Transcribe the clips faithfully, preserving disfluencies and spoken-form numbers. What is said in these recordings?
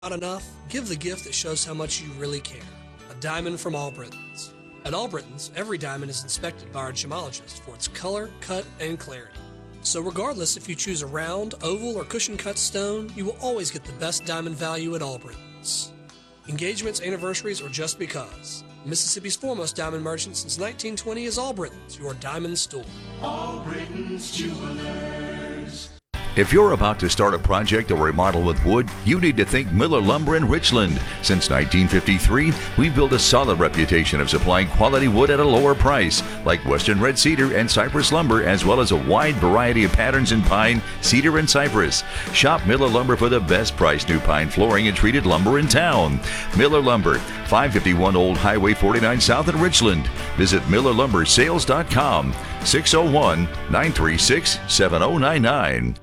Not enough? Give the gift that shows how much you really care. A diamond from Allbritton's. At Allbritton's, every diamond is inspected by our gemologist for its color, cut, and clarity. So regardless if you choose a round, oval, or cushion-cut stone, you will always get the best diamond value at Allbritton's. Engagements, anniversaries, or just because. Mississippi's foremost diamond merchant since nineteen twenty is Allbritton's, your diamond store. Allbritton's Jewelers. If you're about to start a project or remodel with wood, you need to think Miller Lumber in Richland. Since nineteen fifty-three, we've built a solid reputation of supplying quality wood at a lower price, like Western red cedar and cypress lumber, as well as a wide variety of patterns in pine, cedar, and cypress. Shop Miller Lumber for the best price new pine flooring and treated lumber in town. Miller Lumber, five fifty-one Old Highway forty-nine South in Richland. Visit miller lumber sales dot com, six oh one, nine three six, seven oh nine nine.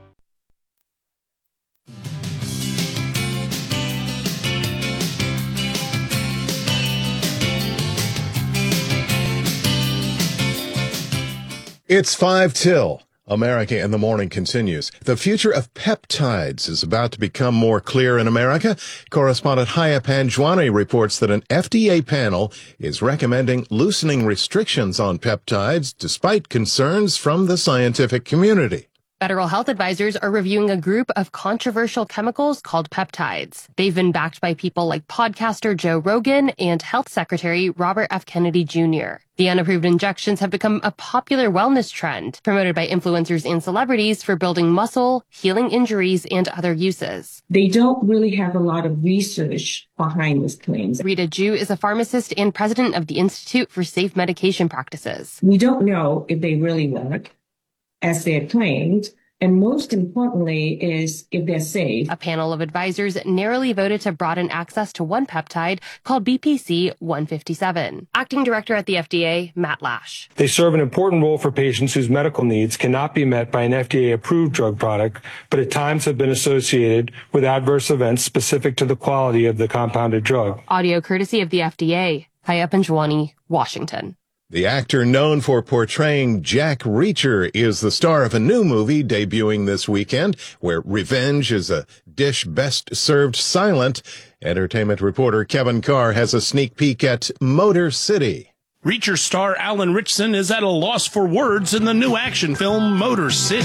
It's five till. America in the Morning continues. The future of peptides is about to become more clear in America. Correspondent Haya Panjwani reports that an F D A panel is recommending loosening restrictions on peptides despite concerns from the scientific community. Federal health advisors are reviewing a group of controversial chemicals called peptides. They've been backed by people like podcaster Joe Rogan and Health Secretary Robert F. Kennedy Junior The unapproved injections have become a popular wellness trend, promoted by influencers and celebrities for building muscle, healing injuries, and other uses. They don't really have a lot of research behind these claims. Rita Ju is a pharmacist and president of the Institute for Safe Medication Practices. We don't know if they really work as they had claimed, and most importantly is if they're safe. A panel of advisors narrowly voted to broaden access to one peptide called B P C one fifty-seven. Acting director at the F D A, Matt Lash. They serve an important role for patients whose medical needs cannot be met by an F D A-approved drug product, but at times have been associated with adverse events specific to the quality of the compounded drug. Audio courtesy of the F D A. Haya Panjwani, Washington. The actor known for portraying Jack Reacher is the star of a new movie debuting this weekend, where revenge is a dish best served silent. Entertainment reporter Kevin Carr has a sneak peek at Motor City. Reacher star Alan Ritchson is at a loss for words in the new action film Motor City.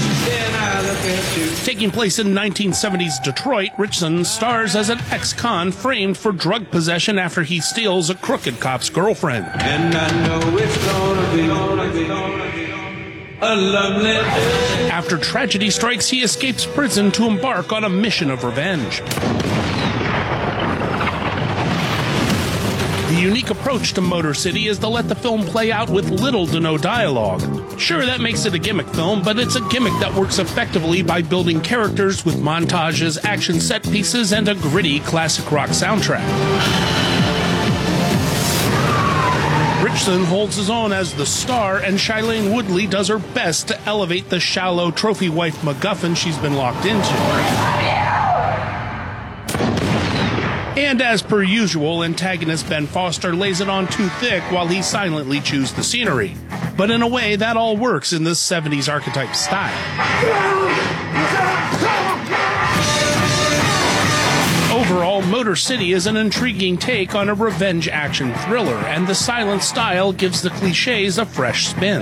Taking place in nineteen seventies Detroit, Ritchson stars as an ex-con framed for drug possession after he steals a crooked cop's girlfriend. And I know it's gonna be, gonna be, gonna be a lovely day. After tragedy strikes, he escapes prison to embark on a mission of revenge. The unique approach to Motor City is to let the film play out with little to no dialogue. Sure, that makes it a gimmick film, but it's a gimmick that works effectively by building characters with montages, action set pieces, and a gritty classic rock soundtrack. Ritchson holds his own as the star, and Shailene Woodley does her best to elevate the shallow trophy wife MacGuffin she's been locked into. And as per usual, antagonist Ben Foster lays it on too thick while he silently chews the scenery. But in a way, that all works in this seventies archetype style. Overall, Motor City is an intriguing take on a revenge action thriller, and the silent style gives the cliches a fresh spin.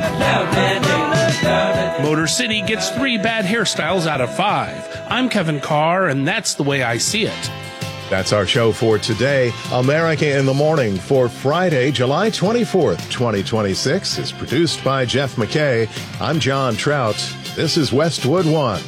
Motor City gets three bad hairstyles out of five. I'm Kevin Carr, and that's the way I see it. That's our show for today. America in the Morning for Friday, July twenty-fourth, twenty twenty-six is produced by Jeff McKay. I'm John Trout. This is Westwood One.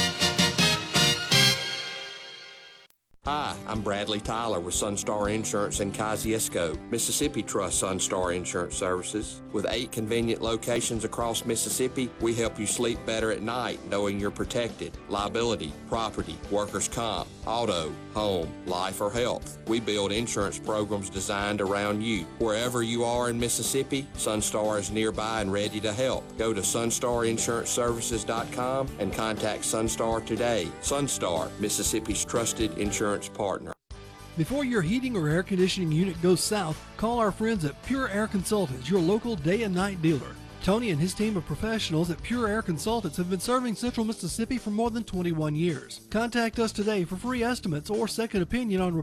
Hi, I'm Bradley Tyler with Sunstar Insurance in Kosciuszko, Mississippi Trust Sunstar Insurance Services. With eight convenient locations across Mississippi, we help you sleep better at night knowing you're protected. Liability, property, workers' comp, auto, home, life, or health. We build insurance programs designed around you. Wherever you are in Mississippi, Sunstar is nearby and ready to help. Go to sunstar insurance services dot com and contact Sunstar today. Sunstar, Mississippi's trusted insurance partner. Before your heating or air conditioning unit goes south, call our friends at Pure Air Consultants, your local day and night dealer. Tony and his team of professionals at Pure Air Consultants have been serving Central Mississippi for more than twenty-one years. Contact us today for free estimates or second opinion on